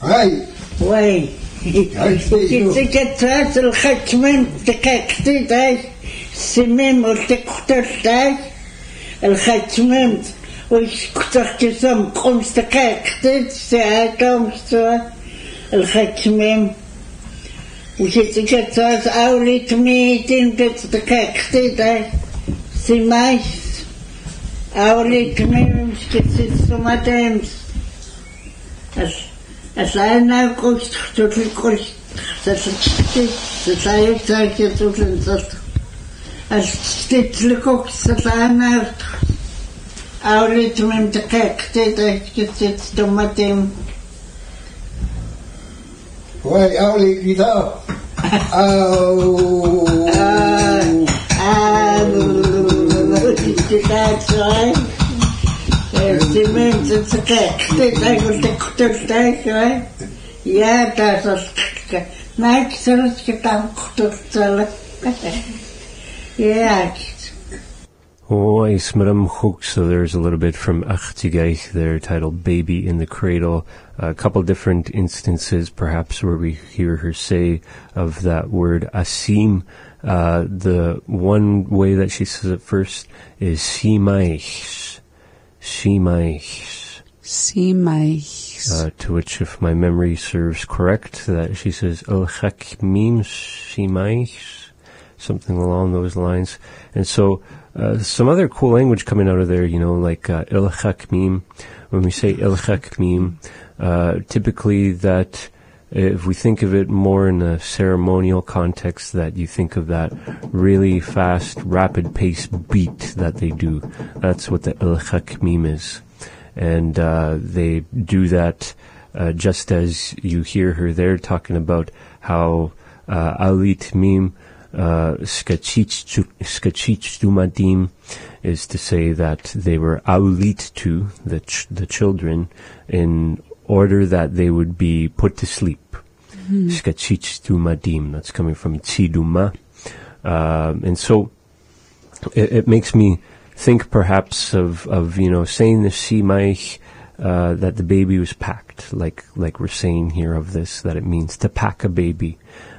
Why? Why? Kitsikatsaas الختمين تكاكتي داي سميم والتكتر داي الختمين ويشكتر كسام قمس تكاكتي ساعتهم سوا الختمين وكتsikatsaas أولي تميتين تكاكتي داي سمايس أولي تميم كتسماتيمس أنا قلت تقول تسكتي تسايق تقول أستتلكوك سلامة أوليت من تكاكتي تستمتم Why, أولي كده that's right. Mensen te kijken, dit eigenlijk de tijd, ja, dat is het. Maar ik zal het gedaan vertellen. Ja. Oh, Ismaram Hook. So there's a little bit from Achtigaich there, titled "Baby in the Cradle." A couple different instances, perhaps, where we hear her say of that word asim. The one way that she says it first is simaich. Simaich. To which, if my memory serves correct, that she says el-chakmim simaich, something along those lines. And so some other cool language coming out of there, like el-chakmim. When we say el-chakmim, typically that, if we think of it more in a ceremonial context, that you think of that really fast, rapid pace beat that they do. That's what the el-chakmim is. And they do that just as you hear her there talking about how alit mim skachich dumadim is to say that they were aulit to the children in order that they would be put to sleep. Skachich dumadim, that's coming from tziduma. And so it makes me think perhaps of saying the simaich, that the baby was packed, like we're saying here of this, that it means to pack a baby.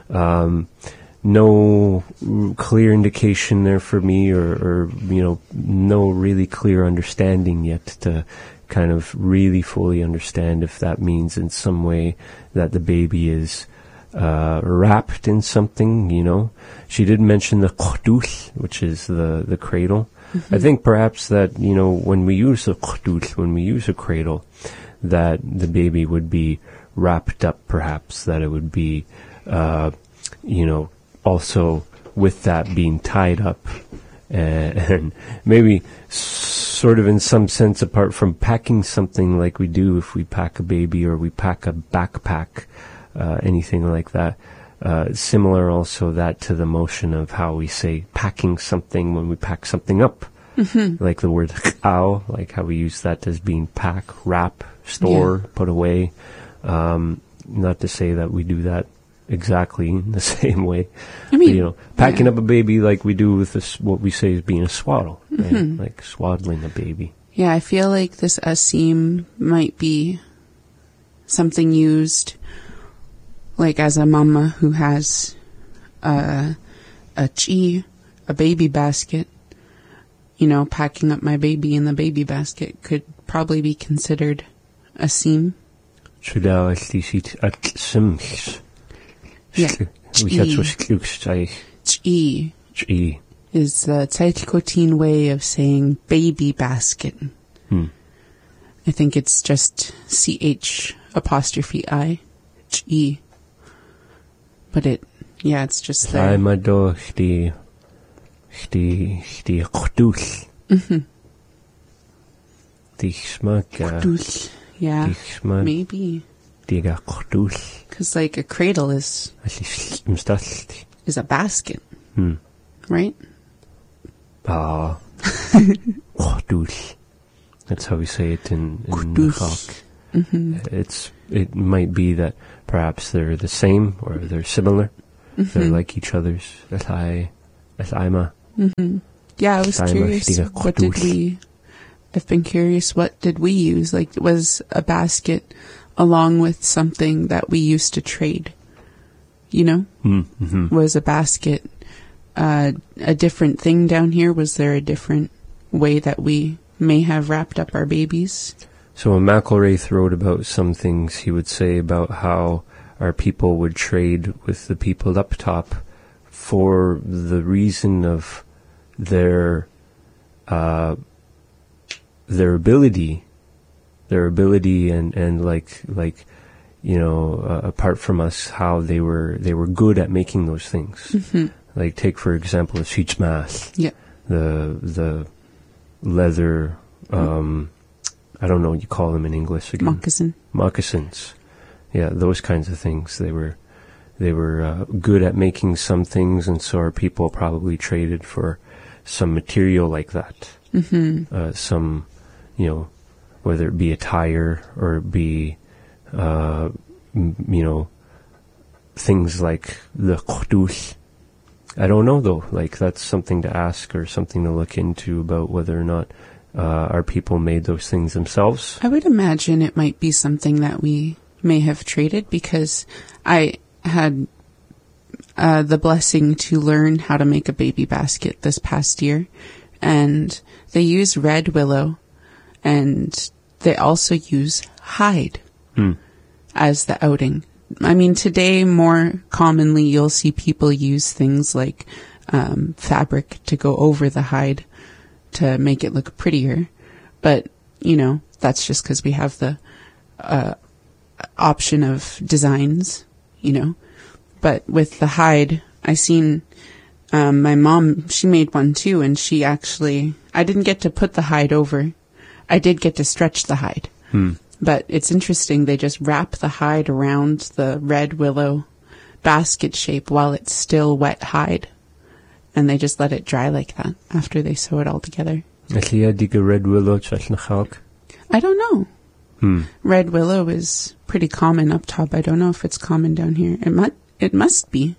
No clear indication there for me, or no really clear understanding yet to kind of really fully understand if that means in some way that the baby is wrapped in something. She did mention the qhdul, which is the cradle. I think perhaps that, when we use a qhdul, when we use a cradle, that the baby would be wrapped up, perhaps, that it would be, also with that being tied up, and maybe sort of in some sense apart from packing something like we do if we pack a baby or we pack a backpack, anything like that. Similar also that to the motion of how we say packing something when we pack something up. Like the word ch'ao, like how we use that as being pack, wrap, store, put away. Not to say that we do that exactly in the same way. I mean, but, packing up a baby like we do with this, what we say is being a swaddle, right? Like swaddling a baby. Yeah, I feel like this asim might be something used like as a mama who has a baby basket, packing up my baby in the baby basket could probably be considered asim. Yeah. Ch'i is the Tsaitkotin way of saying baby basket. I think it's just CH''I, Ch'i. But it's just there. I'm a dog, the qhdul. Yeah, maybe. Because like a cradle is a basket, right? That's how we say it in Chak. It might be that perhaps they're the same or they're similar. They're like each other's. Yeah, I was curious. I've been curious, what did we use? Like, was a basket along with something that we used to trade, you know, was a basket a different thing down here? Was there a different way that we may have wrapped up our babies? So when McElraith wrote about some things, he would say about how our people would trade with the people up top for the reason of their ability and like you know, apart from us, how they were good at making those things. Like take for example the sheet mask, the leather, I don't know what you call them in English again. Moccasins. Yeah, those kinds of things. They were good at making some things, and so our people probably traded for some material like that. Some, you know, whether it be a tire or it be, you know, things like the qudus. I don't know though. Like that's something to ask or something to look into about whether or not our people made those things themselves. I would imagine it might be something that we may have traded, because I had the blessing to learn how to make a baby basket this past year, and they use red willow, and they also use hide as the outing. I mean, today more commonly you'll see people use things like fabric to go over the hide to make it look prettier. But, you know, that's just because we have the option of designs, you know. But with the hide, I seen my mom, she made one too, and she actually, I didn't get to put the hide over. I did get to stretch the hide. But it's interesting, they just wrap the hide around the red willow basket shape while it's still wet hide. And they just let it dry like that after they sew it all together. Red willow. I don't know. Red willow is pretty common up top. I don't know if it's common down here. It must be.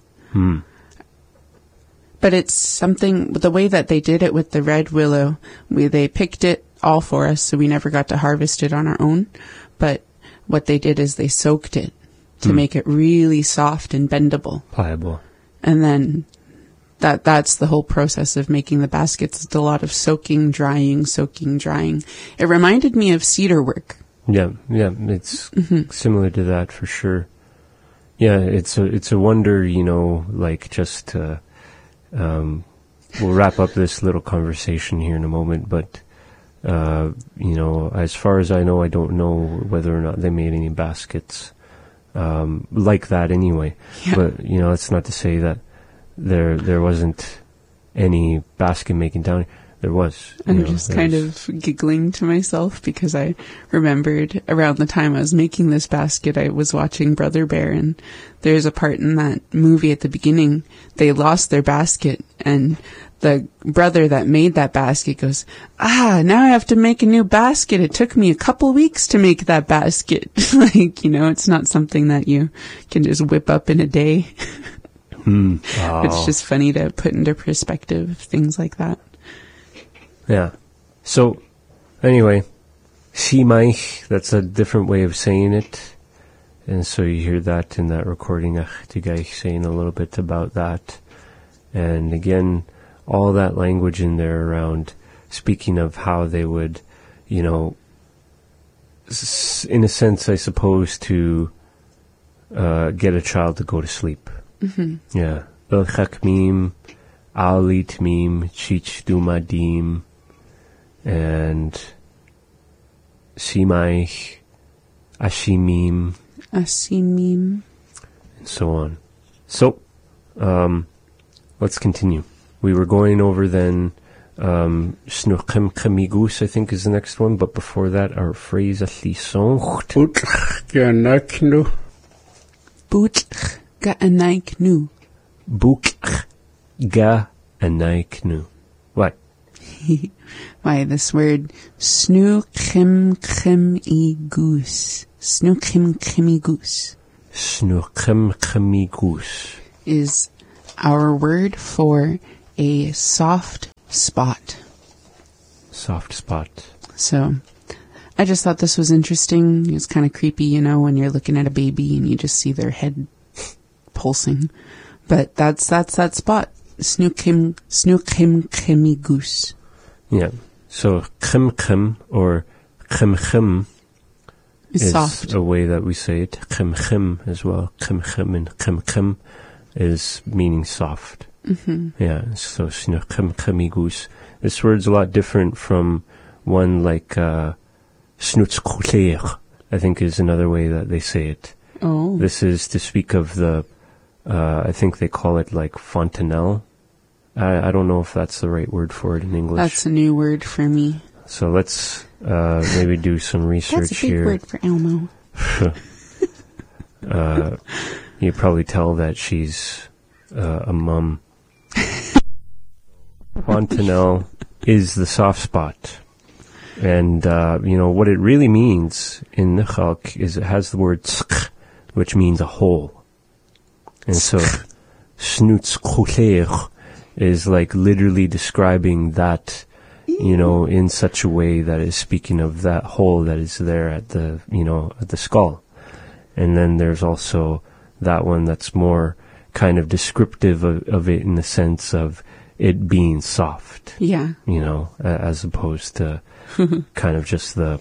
But it's something, the way that they did it with the red willow, they picked it all for us, so we never got to harvest it on our own. But what they did is they soaked it to make it really soft and bendable. Pliable. And then that's the whole process of making the baskets. It's a lot of soaking, drying. It reminded me of cedar work. Yeah, it's similar to that for sure. Yeah, it's a wonder, you know, like just we'll wrap up this little conversation here in a moment, but you know, as far as I know, I don't know whether or not they made any baskets like that anyway. Yeah. But you know, it's not to say that there wasn't any basket making down here. There was. I'm just kind of giggling to myself because I remembered around the time I was making this basket, I was watching Brother Bear, and there's a part in that movie at the beginning, they lost their basket, and the brother that made that basket goes, now I have to make a new basket. It took me a couple weeks to make that basket. Like, you know, it's not something that you can just whip up in a day. Oh. It's just funny to put into perspective things like that. Yeah. So, anyway, Simaich, that's a different way of saying it. And so you hear that in that recording, Achtigaich saying a little bit about that. And again, all that language in there around speaking of how they would, you know, in a sense, I suppose, to get a child to go to sleep. Yeah. Ilchakmim, Alitmim, Chichdoumadim, and Simaich, Ashimim, and so on. So, let's continue. We were going over then Snuchem Chemigus, I think, is the next one, but before that, our phrase Atlisoncht. Butch-ga-naiknu. Butch-ga-naiknu. Buk-ga-naiknu. What? Why, this word Snuchem-chemi-goose. Snuchem-chemi-goose. Snuchem-chemi-goose is our word for a soft spot. Soft spot. So, I just thought this was interesting. It's kind of creepy, when you're looking at a baby and you just see their head pulsing. But that's that spot. Snookim goose. Yeah. So chim or chim is soft. a way that we say it. Chim as well. Chim and chim is meaning soft. Mm-hmm. Yeah. So snookim goose. This word's a lot different from one like snoetskoeler, I think is another way that they say it. Oh. This is to speak of the, I think they call it like fontanelle. I don't know if that's the right word for it in English. That's a new word for me. So let's maybe do some research That's a big here. word for Elmo. You probably tell that she's a mum. Fontanelle is the soft spot. And, what it really means in Nichalk is it has the word sk, which means a hole. And so, snoetskoeler is like literally describing that, in such a way that is speaking of that hole that is there at the, at the skull. And then there's also that one that's more kind of descriptive of it in the sense of it being soft. Yeah. As opposed to kind of just the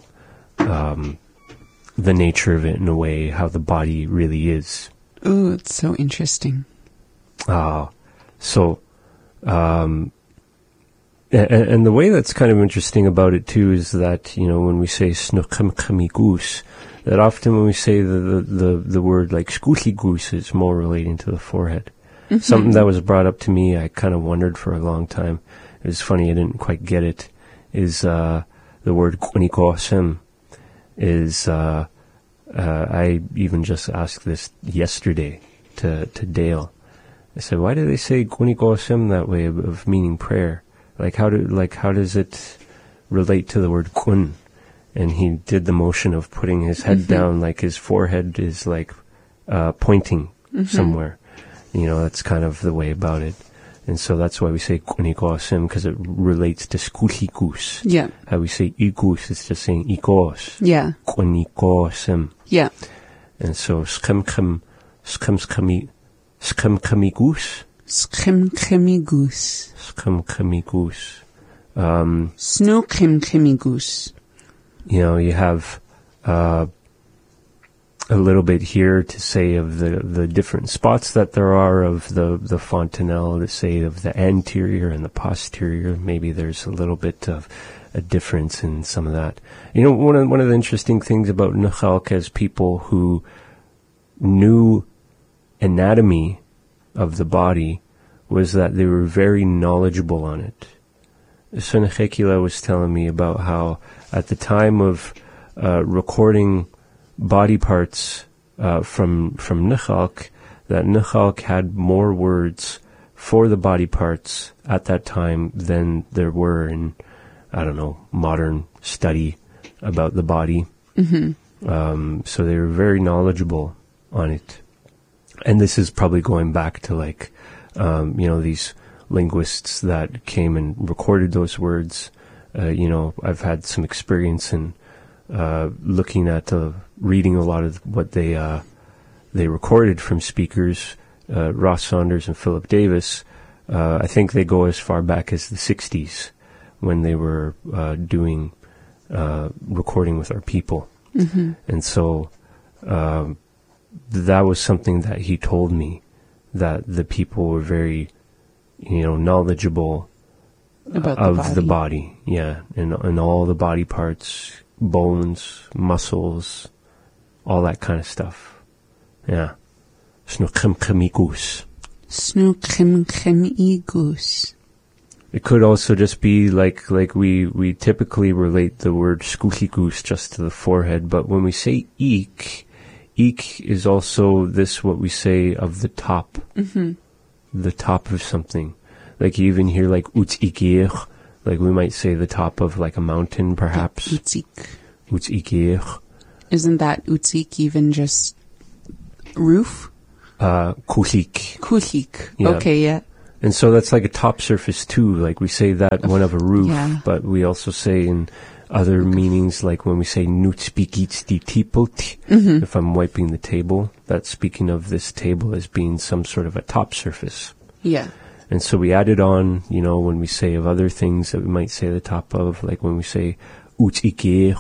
nature of it in a way, how the body really is. Ooh, it's so interesting. And the way that's kind of interesting about it too is that, when we say snookim goose, that often when we say the word like skooty goose, it's more relating to the forehead. Mm-hmm. Something that was brought up to me, I kind of wondered for a long time. It was funny, I didn't quite get it, is the word kunikosem is, I even just asked this yesterday to Dale. I said, why do they say kunikosem that way of meaning prayer? How does it relate to the word kun? And he did the motion of putting his head down, like his forehead is like pointing somewhere. That's kind of the way about it. And so that's why we say kunikosem, because it relates to skutikus. Yeah. How we say ikus, it's just saying ikos. Yeah. Kunikosem. Yeah. And so skimkamigus. Skimkamigus. Skimkamigus. Snookimkamigus. You have a little bit here to say of the different spots that there are of the fontanelle, to say of the anterior and the posterior. Maybe there's a little bit of a difference in some of that. One of the interesting things about Nichalk as people who knew anatomy of the body was that they were very knowledgeable on it. Sonechekila was telling me about how at the time of recording body parts from Nichalk, that Nichalk had more words for the body parts at that time than there were in, modern study about the body. Mm-hmm. So they were very knowledgeable on it. And this is probably going back to these linguists that came and recorded those words. I've had some experience in looking at reading a lot of what they recorded from speakers, Ross Saunders and Philip Davis. I think they go as far back as the 60s when they were doing recording with our people. Mm-hmm. And so that was something that he told me, that the people were very, knowledgeable about the body. Yeah, and all the body parts, bones, muscles, all that kind of stuff. Yeah. Snookimkamigus. Snookimkamigus. It could also just be like we typically relate the word skutikus just to the forehead, but when we say eek is also what we say of the top. Mm-hmm. The top of something. Like you even hear like utzikir, like we might say the top of like a mountain perhaps. Utzikir. Isn't that utzik even just roof? Kulik. Kulik. Yeah. Okay, yeah. And so that's like a top surface too. Like we say that one of a roof, yeah. But we also say in other meanings, like when we say nutspikitsti tipot, if I'm wiping the table, that's speaking of this table as being some sort of a top surface. Yeah. And so we added on, when we say of other things that we might say at the top of, like when we say utikir,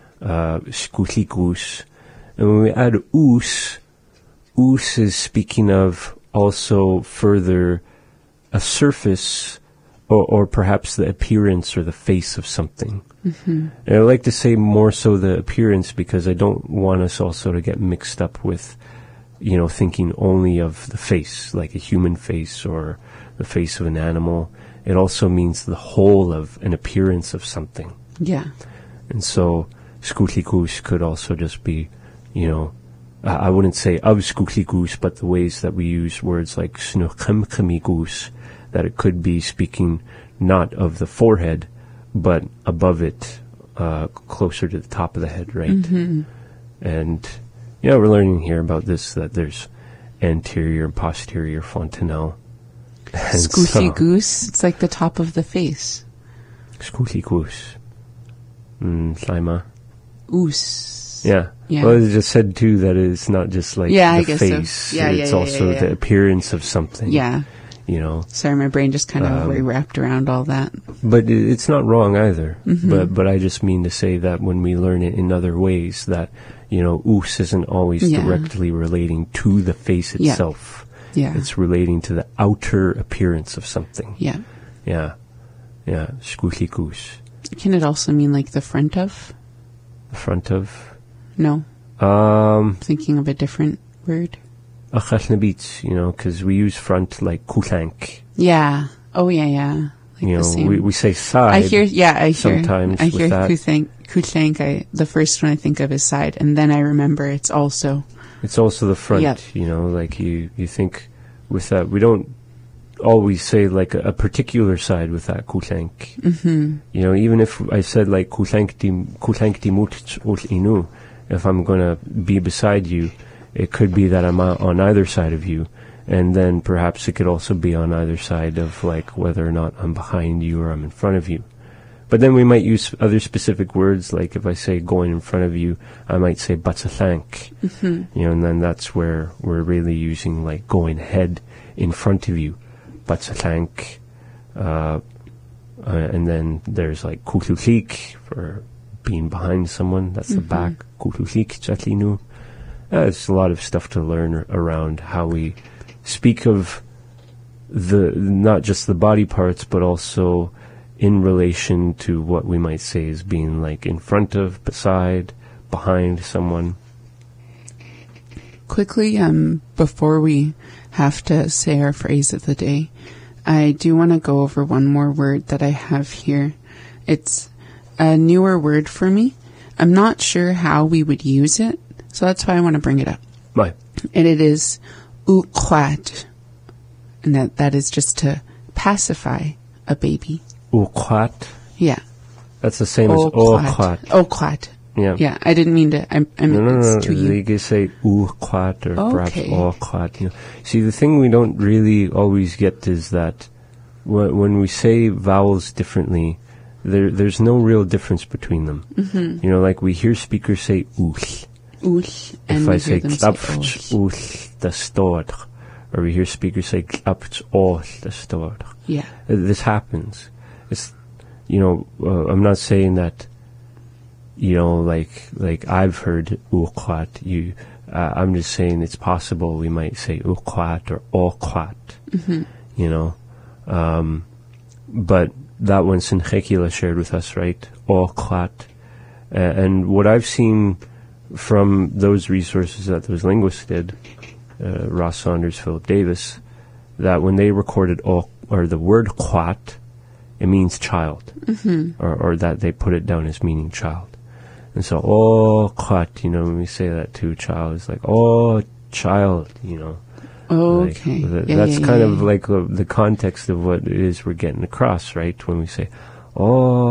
skutlikus. And when we add us is speaking of also further a surface or perhaps the appearance or the face of something. And I like to say more so the appearance because I don't want us also to get mixed up with, thinking only of the face, like a human face or the face of an animal. It also means the whole of an appearance of something. Yeah. And so skutlikus could also just be, I wouldn't say of skutlikus, but the ways that we use words like snuchemchemikus, that it could be speaking not of the forehead, but above it, closer to the top of the head, right? And, we're learning here about this, that there's anterior and posterior fontanelle. Skutlikus, it's like the top of the face. Skutlikus. Saima. Us. Yeah. Yeah. Well, it just said too that it's not just like Yeah, I the guess face. so. Yeah, it's also the appearance of something. Yeah. Sorry, my brain just kind of wrapped around all that. But it's not wrong either. But I just mean to say that when we learn it in other ways, that us isn't always directly relating to the face itself. Yeah. It's relating to the outer appearance of something. Yeah. Yeah. Skutlikus. Can it also mean like the front of? The front of? No. Thinking of a different word. Because we use front like kutank. Yeah. Oh, yeah. Like the same. We say side. I hear sometimes. I hear with that. kutank. The first one I think of is side, and then I remember it's also. It's also the front. Yep. Like you think with that. We don't always say like a particular side with that kutank. Even if I said like kutank dimut ul inu, if I'm gonna be beside you, it could be that I'm on either side of you, and then perhaps it could also be on either side of like whether or not I'm behind you or I'm in front of you. But then we might use other specific words, like if I say going in front of you, I might say batsatank, and then that's where we're really using like going ahead in front of you, batsatank, and then there's like kutlulik for being behind someone, that's the back, kutlulik chatlinu. There's a lot of stuff to learn around how we speak of not just the body parts, but also in relation to what we might say as being like in front of, beside, behind someone. Quickly, before we have to say our phrase of the day, I do want to go over one more word that I have here. It's a newer word for me. I'm not sure how we would use it, so that's why I want to bring it up. Right. And it is uqat. And that is just to pacify a baby. Uqat? Yeah. That's the same as oqat. Oqat. Yeah. Yeah, I didn't mean to. No. To you. You can say uqat or perhaps oqat. See, the thing we don't really always get is that when we say vowels differently, there's no real difference between them. Like we hear speakers say ull. And if I say klapft ull the stord, or we hear speakers say klapft all the stord. Yeah. This happens. It's, I'm not saying that, like I've heard uqat. I'm just saying it's possible we might say uqat or oqat. But that one Sinchekila shared with us, right? Oqat. And what I've seen from those resources that those linguists did, Ross Saunders, Philip Davis, that when they recorded or the word qat, it means child, or that they put it down as meaning child. And so, qat, when we say that to a child, it's like, child, Okay. That's kind of like the context of what it is we're getting across, right? When we say,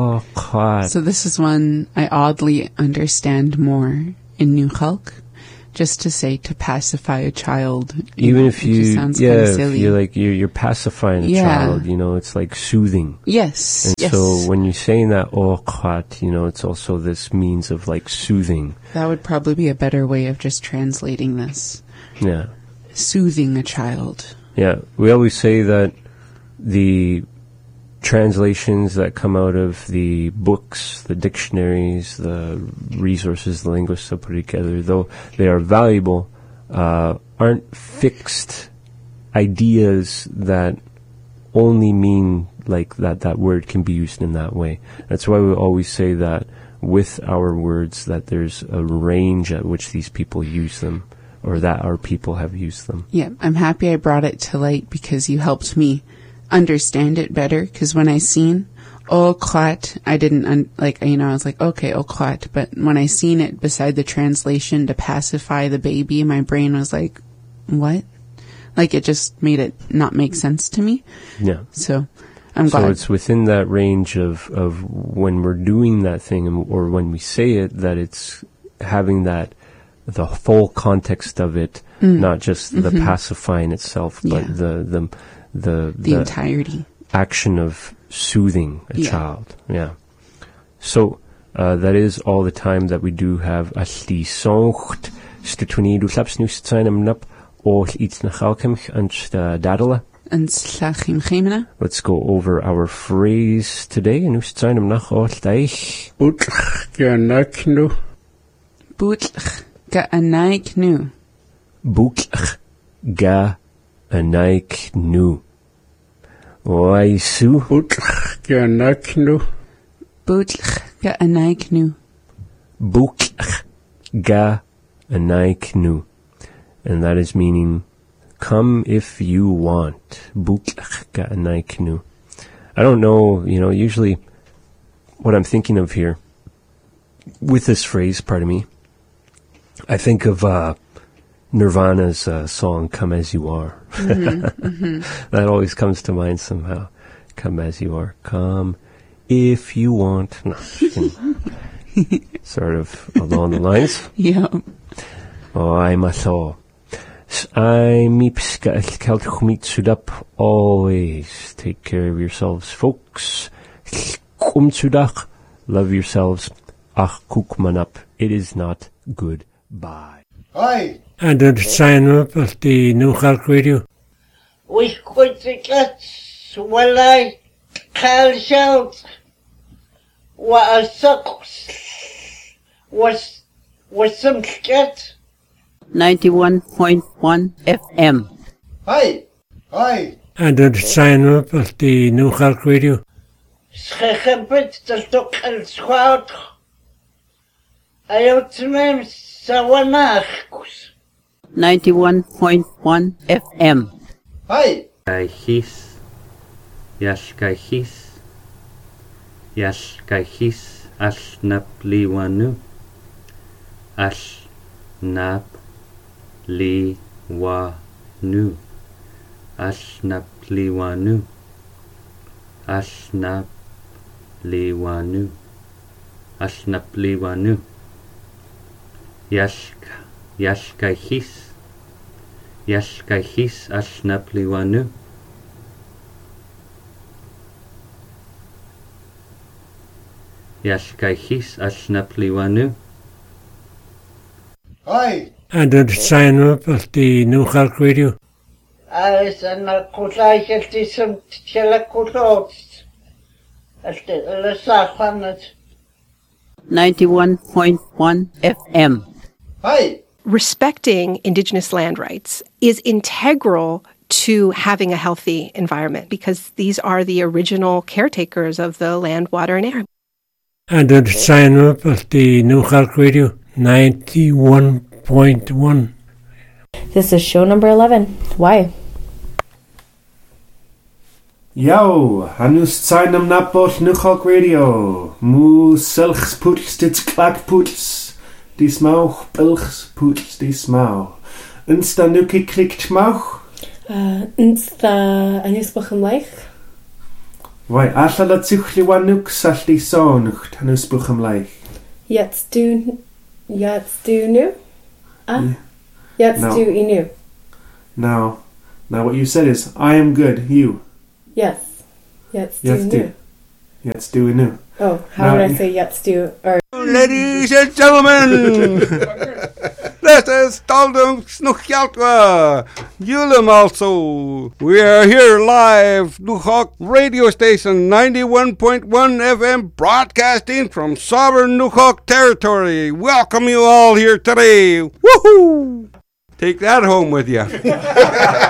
qat. So this is one I oddly understand more in New Chalk, just to say to pacify a child. Even if it just sounds kind of if silly. you're pacifying a child, it's like soothing. Yes. And yes. so when you're saying that, it's also this means of like soothing. That would probably be a better way of just translating this. Yeah. Soothing a child. Yeah. We always say that the translations that come out of the books, the dictionaries, the resources the linguists have put together, though they are valuable, aren't fixed ideas that only mean like that word can be used in that way. That's why we always say that with our words that there's a range at which these people use them, or that our people have used them. Yeah, I'm happy I brought it to light because you helped me understand it better. Because when I seen Oklat, I didn't I was like, okay, Oklat, but when I seen it beside the translation to pacify the baby, my brain was like, what? Like it just made it not make sense to me. Yeah. So I'm glad. So it's within that range of when we're doing that thing, or when we say it, that it's having that the full context of it, not just the pacifying itself, but the entirety action of soothing a child. Yeah. So that is all the time that we do have. Let's go over our phrase today. Butlch Ga'anaiknu. Butlch ga'anaiknu. Oaisu. Butlch ga'anaiknu. Butlch ga'anaiknu. Butlch ga'anaiknu. And that is meaning, come if you want. Butlch ga'anaiknu. I don't know, usually what I'm thinking of here with this phrase, pardon me, I think of Nirvana's song, Come As You Are. That always comes to mind somehow. Come as you are. Come if you want. No, sort of along the lines. Yeah. Oh, I'm a thaw. Always take care of yourselves, folks. Love yourselves. Ach, kukmanap. It is not good. Bye. Hi. And then sign up at the New York Radio. We could get well I call shout what a sucks was some get 91.1 FM. Hi. Hi. And then sign up at the New York Radio. Schechempet the stock and squad. I out to name Sawanachkus. 91.1 FM. Hi. Gaihis, Yashgaihis, Yashgaihis, Ashnap Liwanu, Ashnap Liwanu, Ashnap Liwanu, Ashnap Liwanu, Ashnap Liwanu, Yashgaihis, Yashgaihis, Ashnap Liwanu. Yashgaihis, Ashnap Liwanu. Hi. And then sign up at the New York Radio. As an akutaikel some telekulot. As the Safanet. 91.1 FM. Hi. Respecting Indigenous land rights is integral to having a healthy environment because these are the original caretakers of the land, water, and air. And then sign up at the New York Radio 91.1. This is show number 11. Why? Yo, hanus zainam napot New York Radio. Mu selchs puts dit klak puts. Dis mauch belchs puts dis mau. Insta nuki klikt mauch. Insta anus buchem leich. Wai alla la tuchli wanuk salli sonucht hanus buchem leich. Jetzt du nu? Jetzt No. du inu. Now what you said is, I am good, you. Yes. Jetzt du Jetzt du. inu. Jetzt du inu. Oh, how Now would I say jetzt du? Or Ladies and gentlemen, this is Staldungsnuchjaltwa, Julem also. We are here live, Nukhok radio station 91.1 FM, broadcasting from sovereign Nukhok territory. Welcome you all here today. Woohoo! Take that home with you.